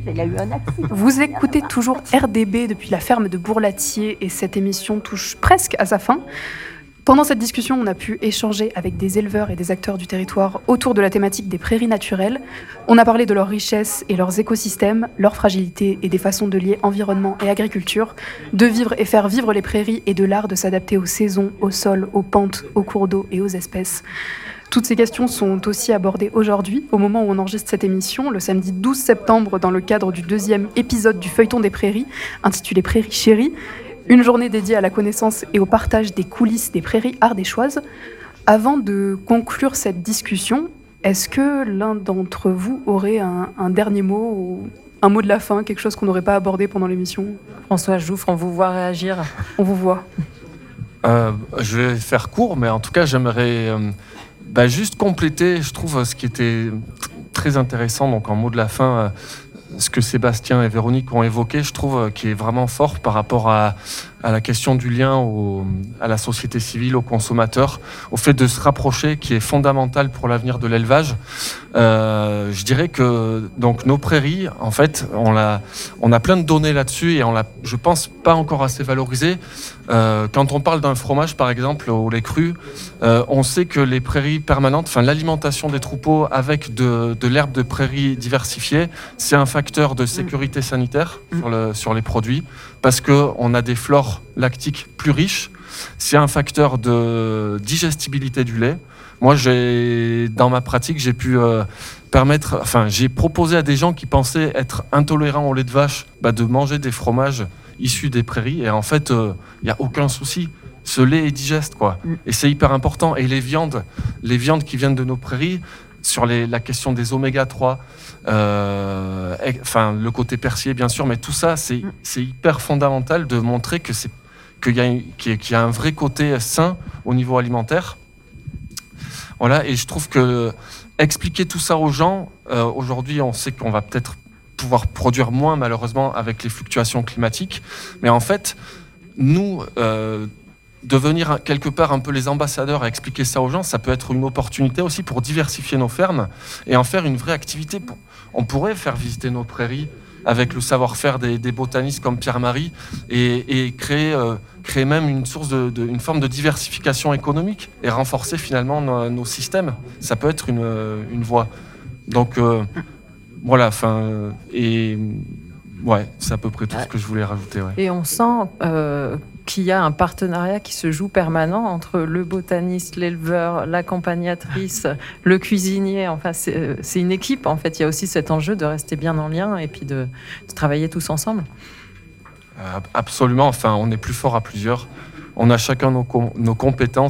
Il a eu un accident. Vous écoutez toujours RDB depuis la ferme de Bourlatier et cette émission touche presque à sa fin. Pendant cette discussion, on a pu échanger avec des éleveurs et des acteurs du territoire autour de la thématique des prairies naturelles. On a parlé de leurs richesses et leurs écosystèmes, leurs fragilités et des façons de lier environnement et agriculture, de vivre et faire vivre les prairies et de l'art de s'adapter aux saisons, au sol, aux pentes, aux cours d'eau et aux espèces. Toutes ces questions sont aussi abordées aujourd'hui, au moment où on enregistre cette émission, le samedi 12 septembre, dans le cadre du 2e épisode du Feuilleton des prairies, intitulé Prairies chéries, une journée dédiée à la connaissance et au partage des coulisses des prairies ardéchoises. Avant de conclure cette discussion, est-ce que l'un d'entre vous aurait un dernier mot ou un mot de la fin, quelque chose qu'on n'aurait pas abordé pendant l'émission ? François Jouffre, on vous voit réagir. On vous voit. Je vais faire court, mais en tout cas, j'aimerais juste compléter, je trouve, ce qui était très intéressant, donc en mot de la fin, ce que Sébastien et Véronique ont évoqué, je trouve, qui est vraiment fort par rapport à la question du lien à la société civile, aux consommateurs, au fait de se rapprocher, qui est fondamental pour l'avenir de l'élevage. Je dirais que donc, nos prairies, en fait, on a plein de données là-dessus et je pense, pas encore assez valorisées. Quand on parle d'un fromage, par exemple, au lait cru, on sait que les prairies permanentes, l'alimentation des troupeaux avec de l'herbe de prairie diversifiée, c'est un facteur de sécurité sanitaire sur les produits, parce qu'on a des flores lactiques plus riches. C'est un facteur de digestibilité du lait. Moi, dans ma pratique, j'ai pu j'ai proposé à des gens qui pensaient être intolérants au lait de vache de manger des fromages issus des prairies. Et en fait, il n'y a aucun souci. Ce lait est digeste, quoi. Et c'est hyper important. Et les viandes qui viennent de nos prairies, sur la question des oméga 3, le côté persillé, bien sûr, mais tout ça, c'est hyper fondamental de montrer qu'il y a un vrai côté sain au niveau alimentaire. Voilà, et je trouve que expliquer tout ça aux gens, aujourd'hui, on sait qu'on va peut-être pouvoir produire moins, malheureusement, avec les fluctuations climatiques. Mais en fait, nous, devenir quelque part un peu les ambassadeurs et expliquer ça aux gens, ça peut être une opportunité aussi pour diversifier nos fermes et en faire une vraie activité. On pourrait faire visiter nos prairies avec le savoir-faire des botanistes comme Pierre-Marie et créer même une source une forme de diversification économique et renforcer finalement nos systèmes. Ça peut être une voie. Donc voilà, c'est à peu près tout ce que je voulais rajouter. Ouais. Et on sent qu'il y a un partenariat qui se joue permanent entre le botaniste, l'éleveur, l'accompagnatrice, le cuisinier. Enfin, c'est une équipe. En fait, il y a aussi cet enjeu de rester bien en lien et puis de travailler tous ensemble. Absolument. On est plus fort à plusieurs. On a chacun nos compétences.